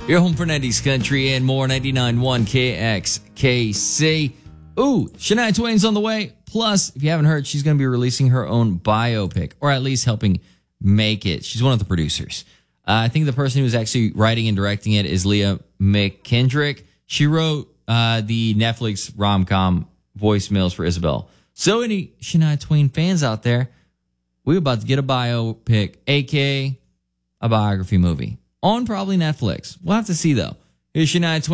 Your home for 90s country and more. 99.1 KXKC. Ooh, Shania Twain's on the way. Plus, if you haven't heard, she's going to be releasing her own biopic, or at least helping make it. She's one of the producers. I think the person who's actually writing and directing it is Leah McKendrick. She wrote the Netflix rom-com Voicemails for Isabel. So any Shania Twain fans out there, we're about to get a biopic, aka a biography movie, on probably Netflix. We'll have to see, though. Here's Shania Twain.